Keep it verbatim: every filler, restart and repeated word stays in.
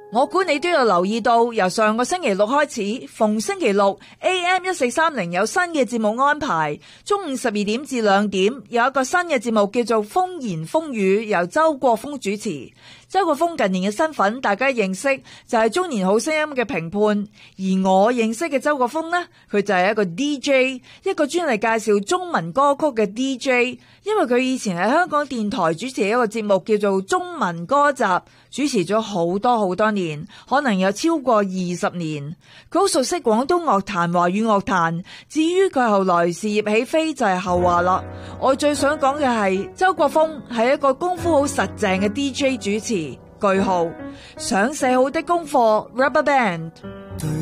我估你都有留意到，由上個星期六開始，逢星期六 A M 一四三零有新嘅節目安排。中午十二點至兩點有一個新嘅節目叫做風言風語，由周國峰主持。周國峰近年嘅身份大家認識，就係中年好聲音嘅評判，而我認識嘅周國峰呢，佢就係一個 D J， 一個專嚟介紹中文歌曲嘅 D J。因為佢以前喺香港電台主持一個節目叫做中文歌集，主持咗好多好多年，可能有超過二十年。佢好熟悉廣東樂壇、華語樂壇。至於佢後來事業起飛就係後話啦。我最想講嘅係周國峰係一個功夫好實淨嘅 D J 主持。句號，想寫好的功課 Rubber Band。 對